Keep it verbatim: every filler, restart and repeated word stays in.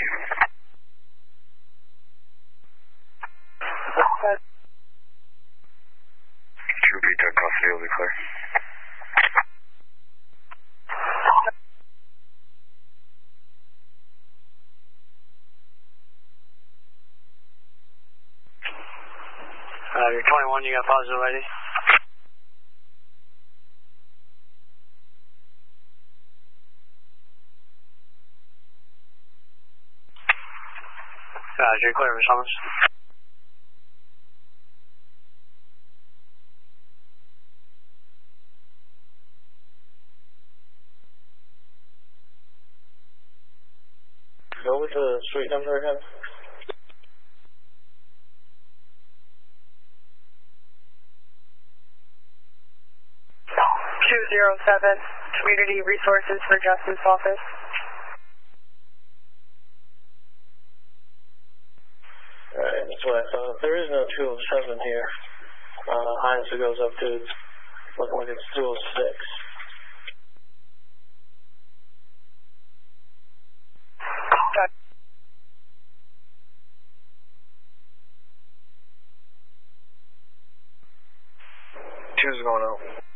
two Beta Coffee, you'll be clear. Uh, you're twenty-one, you got positive I D? Uh, you're clear for summons. Go with the suite number again. two zero seven, Community Resources for Justice Office. Alright, that's what I thought. There is no two oh seven here. Uh, highest it goes up to, looking like it's two oh six. Two's going out.